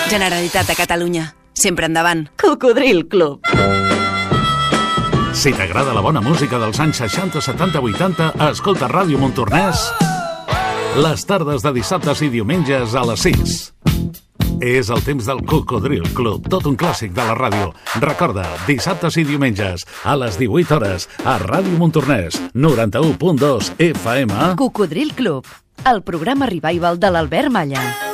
Generalitat de Catalunya. Sempre endavant. Cocodril Club. Si t'agrada la bona música dels anys 60, 70, 80, escolta Ràdio Montornès les tardes de dissabtes i diumenges a les 6. És el temps del Cocodril Club, tot un clàssic de la ràdio. Recorda, dissabtes i diumenges a les 18 hores a Ràdio Montornès, 91.2 FM. Cocodril Club, el programa revival de l'Albert Malla.